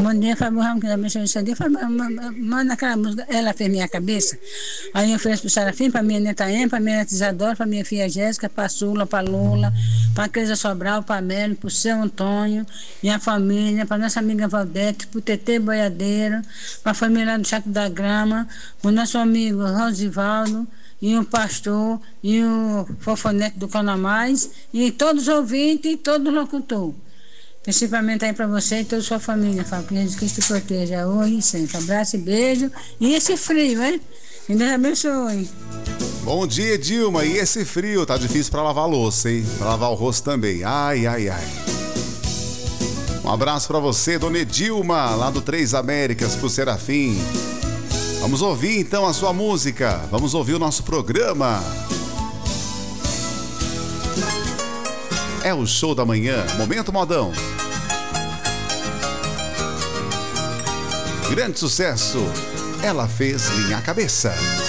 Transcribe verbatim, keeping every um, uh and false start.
bom dia, Fábio Ramos, que abençoe o seu dia. Fábio, manda aquela música, Ela Fez Minha Cabeça. Aí eu ofereço pro Serafim, pra minha neta Em, pra minha neta Isadora, pra minha filha Jéssica, pra Sula, pra Lula, pra Creuza Sobral, pra Melo, pro seu Antônio e a família, pra nossa amiga Valdete, pro Tetê Boiadeiro, pra família lá do Chaco da Grama, pro nosso amigo Rosivaldo, e o pastor, e o fofonete do Canamais, e todos os ouvintes e todos os locutores. Principalmente aí para você e toda a sua família, Fábio. Que Jesus Cristo te proteja hoje e sempre. Abraço e beijo. E esse frio, hein? Que Deus abençoe. Bom dia, Dilma. E esse frio? Tá difícil para lavar a louça, hein? Para lavar o rosto também. Ai, ai, ai. Um abraço para você, dona Edilma, lá do Três Américas, pro Serafim. Vamos ouvir então a sua música. Vamos ouvir o nosso programa. É o Show da Manhã, Momento Modão. Grande sucesso, Ela Fez Minha Cabeça.